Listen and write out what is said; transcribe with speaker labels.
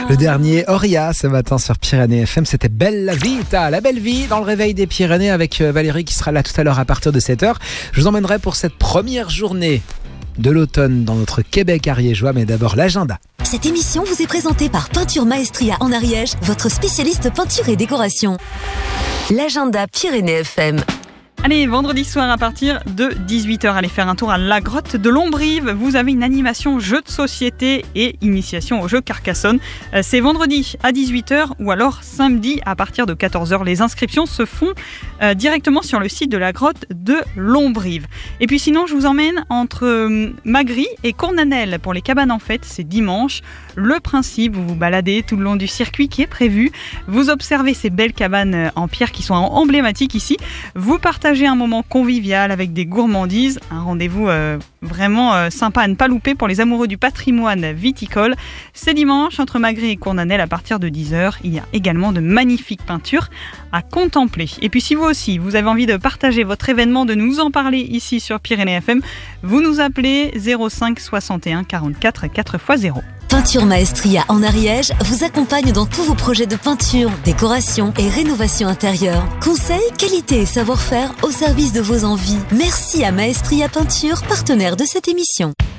Speaker 1: Le dernier, Auria, ce matin sur Pyrénées FM, c'était Bella Vita, la belle vie dans le réveil des Pyrénées avec Valérie qui sera là tout à l'heure à partir de 7h. Je vous emmènerai pour cette première journée de l'automne dans notre Québec ariégeois, mais d'abord l'agenda.
Speaker 2: Cette émission vous est présentée par Peinture Maestria en Ariège, votre spécialiste peinture et décoration. L'agenda Pyrénées FM.
Speaker 3: Allez, vendredi soir à partir de 18h, allez faire un tour à la grotte de Lombrive. Vous avez une animation jeu de société et initiation au jeu Carcassonne. C'est vendredi à 18h ou alors samedi à partir de 14h. Les inscriptions se font directement sur le site de la grotte de Lombrive. Et puis sinon, je vous emmène entre Magri et Cournanel pour les cabanes en fête. C'est dimanche. Le principe, vous vous baladez tout le long du circuit qui est prévu. Vous observez ces belles cabanes en pierre qui sont emblématiques ici. Vous partagez un moment convivial avec des gourmandises, un rendez-vous vraiment sympa à ne pas louper pour les amoureux du patrimoine viticole. C'est dimanche entre Magri et Cournanel à partir de 10h. Il y a également de magnifiques peintures à contempler. Et puis si vous aussi, vous avez envie de partager votre événement, de nous en parler ici sur Pyrénées FM, vous nous appelez 05 61 44 4x0.
Speaker 2: Peinture Maestria en Ariège vous accompagne dans tous vos projets de peinture, décoration et rénovation intérieure. Conseils, qualité et savoir-faire au service de vos envies. Merci à Maestria Peinture, partenaire de cette émission.